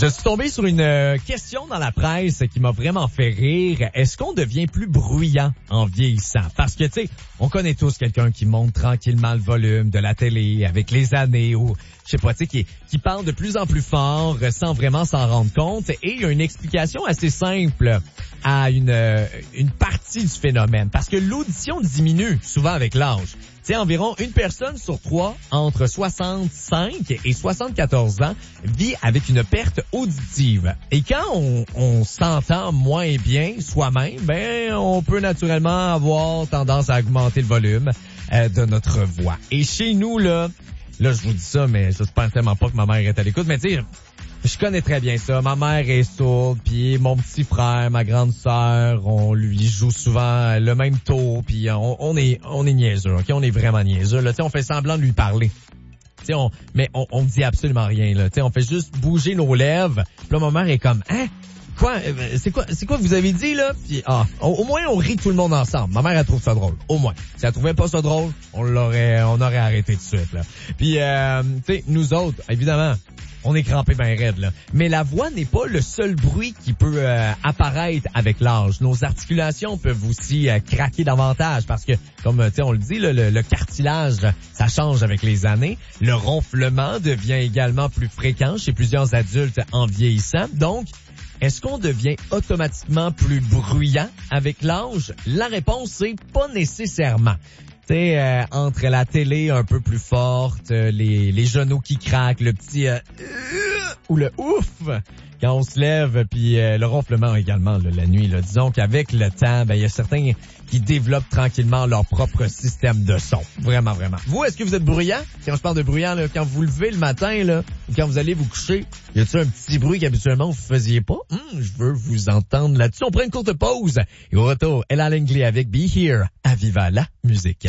Je suis tombé sur une question dans la presse qui m'a vraiment fait rire. Est-ce qu'on devient plus bruyant en vieillissant? Parce que, tu sais, on connaît tous quelqu'un qui monte tranquillement le volume de la télé avec les années ou, je sais pas, tu sais, qui parle de plus en plus fort sans vraiment s'en rendre compte. Et il y a une explication assez simple à une partie du phénomène. Parce que l'audition diminue souvent avec l'âge. Tu sais, environ une personne sur 3 entre 65 et 74 ans vit avec une perte auditive. Et quand on s'entend moins bien soi-même, ben on peut naturellement avoir tendance à augmenter le volume de notre voix. Et chez nous, là je vous dis ça, mais j'espère tellement pas que ma mère est à l'écoute, mais tu sais, je connais très bien ça. Ma mère est sourde, puis mon petit frère, ma grande sœur, on lui joue souvent le même tour, puis on est niaiseux, ok? On est vraiment niaiseux. Là, tu sais, on fait semblant de lui parler. Tu sais, mais on dit absolument rien. Là, tu sais, on fait juste bouger nos lèvres. Puis là, ma mère est comme, hein? Quoi? C'est quoi que vous avez dit, là? Puis, au moins, on rit tout le monde ensemble. Ma mère, elle trouve ça drôle. Au moins. Si elle trouvait pas ça drôle, on aurait arrêté tout de suite, là. Puis, tu sais, nous autres, évidemment, on est crampés ben raide, là. Mais la voix n'est pas le seul bruit qui peut apparaître avec l'âge. Nos articulations peuvent aussi craquer davantage parce que, comme tu sais, on le dit, le cartilage, ça change avec les années. Le ronflement devient également plus fréquent chez plusieurs adultes en vieillissant. Donc, est-ce qu'on devient automatiquement plus bruyant avec l'âge? La réponse, c'est pas nécessairement. Tu sais, entre la télé un peu plus forte, les genoux qui craquent, le petit ou le ouf quand on se lève, puis le ronflement également la nuit. Là. Disons qu'avec le temps, ben il y a certains qui développent tranquillement leur propre système de son. Vraiment, vraiment. Vous, est-ce que vous êtes bruyant? Quand je parle de bruyant, là, quand vous vous levez le matin, là, ou quand vous allez vous coucher, y a-t-il un petit bruit qu'habituellement vous faisiez pas? Je veux vous entendre là-dessus. On prend une courte pause. Et au retour, Ella Langley avec Be Here à Viva la musique.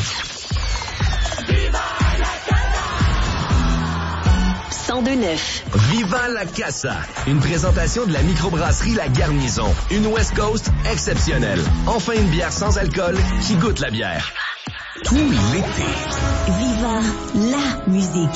102.9. Viva la Casa. Une présentation de la microbrasserie La Garnison. Une West Coast exceptionnelle. Enfin une bière sans alcool qui goûte la bière. Tout l'été. Viva la musique.